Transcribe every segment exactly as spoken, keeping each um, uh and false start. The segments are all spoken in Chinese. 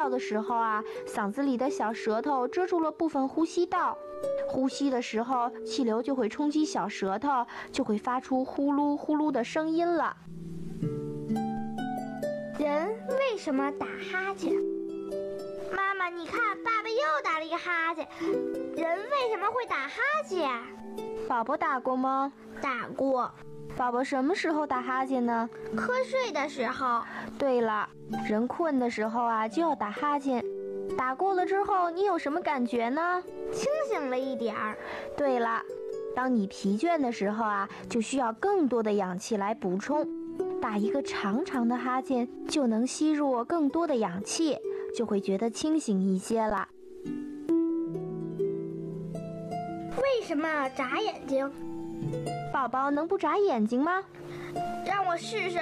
的时候啊，嗓子里的小舌头遮住了部分呼吸道，呼吸的时候气流就会冲击小舌头，就会发出呼噜呼噜的声音了。 人为什么打哈欠？妈妈，你看，爸爸又打了一个哈欠。人为什么会打哈欠？ 宝宝打过吗？ 打过。 宝宝什么时候打哈欠呢？ 瞌睡的时候。 对了，人困的时候啊就要打哈欠。打过了之后，你有什么感觉呢？ 清醒了一点儿。 对了，当你疲倦的时候啊，就需要更多的氧气来补充。打一个长长的哈欠，就能吸入更多的氧气，就会觉得清醒一些了。 为什么眨眼睛？ 宝宝能不眨眼睛吗？ 让我试试。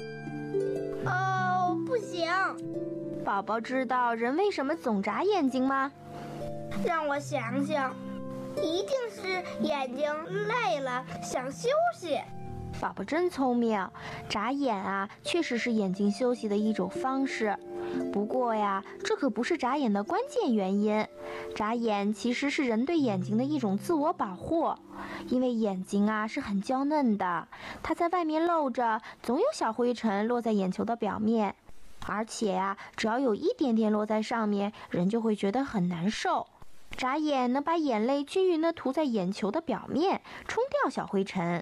哦，不行。 宝宝知道人为什么总眨眼睛吗？ 让我想想，一定是眼睛累了，想休息。 宝宝真聪明，眨眼啊，确实是眼睛休息的一种方式。不过呀，这可不是眨眼的关键原因。眨眼其实是人对眼睛的一种自我保护，因为眼睛啊是很娇嫩的，它在外面露着，总有小灰尘落在眼球的表面，而且呀，只要有一点点落在上面，人就会觉得很难受。眨眼能把眼泪均匀地涂在眼球的表面，冲掉小灰尘。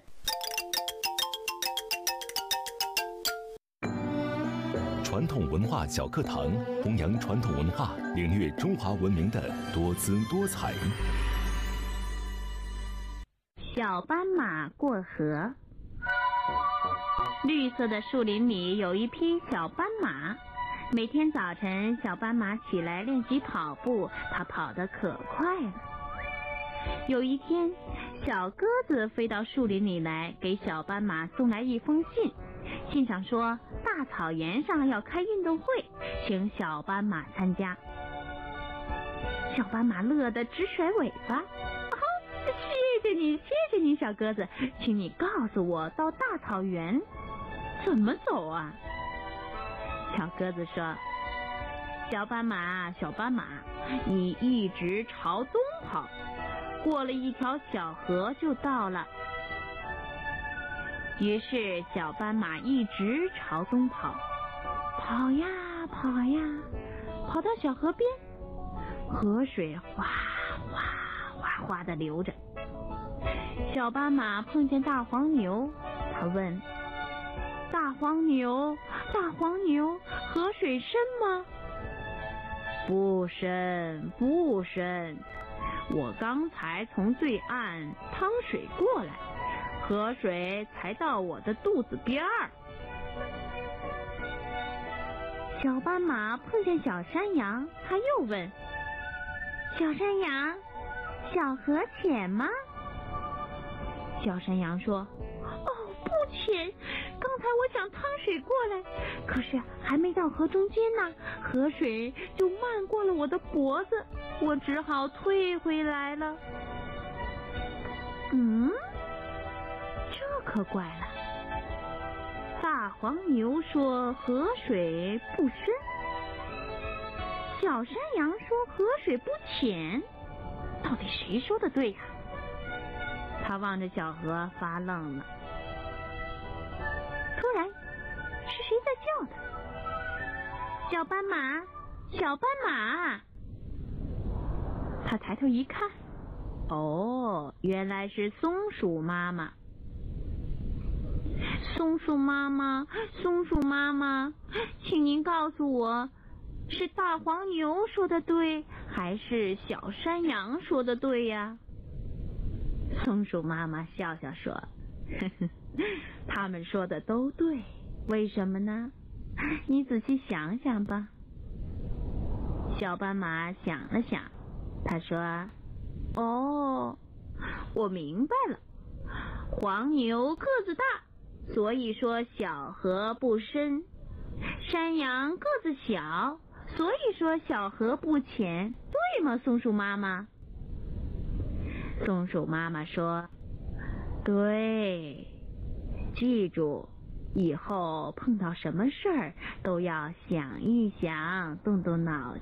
传统文化小课堂，弘扬传统文化，领略中华文明的多姿多彩。 小斑马过河。绿色的树林里有一匹小斑马，每天早晨小斑马起来练习跑步，它跑得可快了。有一天，小鸽子飞到树林里来，给小斑马送来一封信。信上说，大草原上要开运动会，请小斑马参加。小斑马乐得直甩尾巴。哦，谢谢你，谢谢你，小鸽子，请你告诉我，到大草原怎么走啊？小鸽子说，小斑马，小斑马，你一直朝东跑，过了一条小河就到了。于是小斑马一直朝东跑，跑呀跑呀，跑到小河边，河水哗哗哗哗地流着。小斑马碰见大黄牛，他问，大黄牛，大黄牛，河水深吗？不深不深，我刚才从对岸趟水过来，河水才到我的肚子边儿。小斑马碰见小山羊，他又问，小山羊，小河浅吗？小山羊说，哦，不浅，刚才我想趟水过来，可是还没到河中间呢，河水就漫过了我的脖子，我只好退回来了。嗯，这可怪了。大黄牛说河水不深，小山羊说河水不浅，到底谁说的对呀？他望着小河发愣了。突然，是谁在叫他？小斑马，小斑马！他抬头一看，哦，原来是松鼠妈妈。松鼠妈妈，松鼠妈妈，请您告诉我，是大黄牛说的对，还是小山羊说的对呀？松鼠妈妈笑笑说，呵呵，他们说的都对，为什么呢？你仔细想想吧。小斑马想了想，他说，哦，我明白了，黄牛个子大，所以说小河不深，山羊个子小，所以说小河不浅，对吗，松鼠妈妈？松鼠妈妈说，对，记住，以后碰到什么事儿都要想一想，动动脑